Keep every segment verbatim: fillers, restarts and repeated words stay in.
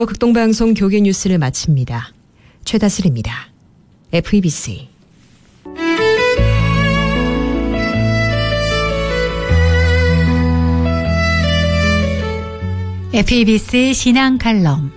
극동방송 교계 뉴스를 마칩니다. 최다슬입니다. 에프이비씨 에프이비씨 신앙 칼럼.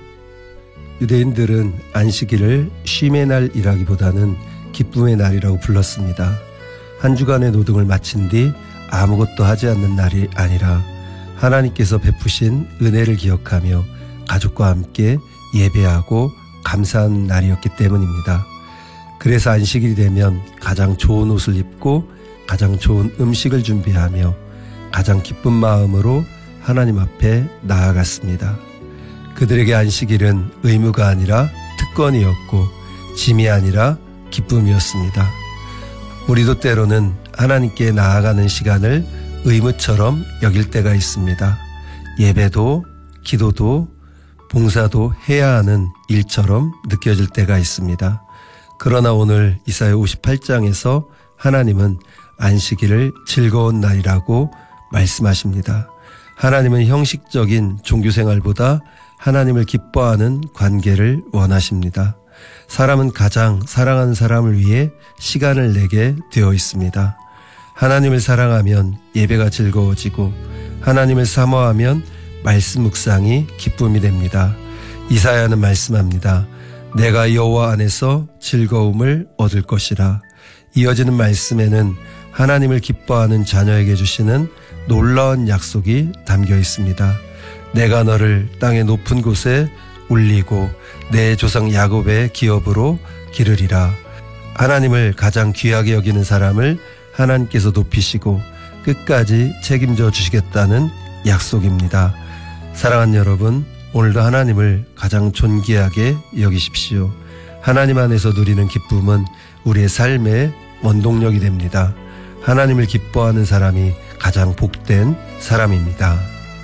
유대인들은 안식일을 쉼의 날이라기보다는 기쁨의 날이라고 불렀습니다. 한 주간의 노동을 마친 뒤 아무것도 하지 않는 날이 아니라 하나님께서 베푸신 은혜를 기억하며 가족과 함께 예배하고 감사하는 날이었기 때문입니다. 그래서 안식일이 되면 가장 좋은 옷을 입고 가장 좋은 음식을 준비하며 가장 기쁜 마음으로 하나님 앞에 나아갔습니다. 그들에게 안식일은 의무가 아니라 특권이었고 짐이 아니라 기쁨이었습니다. 우리도 때로는 하나님께 나아가는 시간을 의무처럼 여길 때가 있습니다. 예배도 기도도 봉사도 해야 하는 일처럼 느껴질 때가 있습니다. 그러나 오늘 이사야 오십팔 장에서 하나님은 안식일을 즐거운 날이라고 말씀하십니다. 하나님은 형식적인 종교생활보다 하나님을 기뻐하는 관계를 원하십니다. 사람은 가장 사랑하는 사람을 위해 시간을 내게 되어 있습니다. 하나님을 사랑하면 예배가 즐거워지고 하나님을 사모하면 말씀 묵상이 기쁨이 됩니다. 이사야는 말씀합니다. 내가 여호와 안에서 즐거움을 얻을 것이라. 이어지는 말씀에는 하나님을 기뻐하는 자녀에게 주시는 놀라운 약속이 담겨 있습니다. 내가 너를 땅의 높은 곳에 올리고 내 조상 야곱의 기업으로 기르리라. 하나님을 가장 귀하게 여기는 사람을 하나님께서 높이시고 끝까지 책임져 주시겠다는 약속입니다. 사랑하는 여러분, 오늘도 하나님을 가장 존귀하게 여기십시오. 하나님 안에서 누리는 기쁨은 우리의 삶의 원동력이 됩니다. 하나님을 기뻐하는 사람이 가장 복된 사람입니다.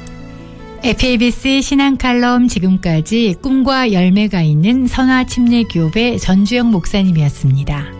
에프이비씨 신앙 칼럼 지금까지 꿈과 열매가 있는 선화 침례교회 전주영 목사님이었습니다.